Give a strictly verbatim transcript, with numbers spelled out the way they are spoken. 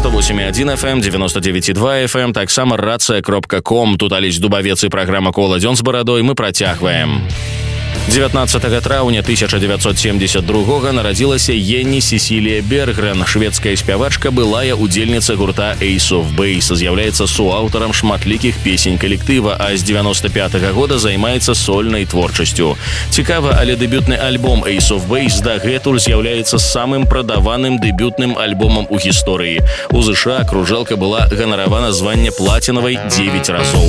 девяносто восемь и один эф эм, девяносто девять и два эф эм, таксама рацыя кропка ком. Тут Алесь Дубавец і праграма «Кола дзён з барадой» мы працягваем. дзевятнаццатага траўня тысяча дзевяцьсот семьдесят другога нарадзілася Енні Сесілія Бергрен. Шведская спявачка, былая удзельніца гурта Ace of Base, з'яўляецца суаўтарам шматлікіх песень калектыва, а з девяносто пятага года займаецца сольнай творчасцю. Цікава, але дэбютны альбом Ace of Base дагэтуль з'яўляецца самым прадаваным дэбютным альбомам у гісторыі. У ЗША кружэлка была ганаравана звання плацінавай дзевяць разоў.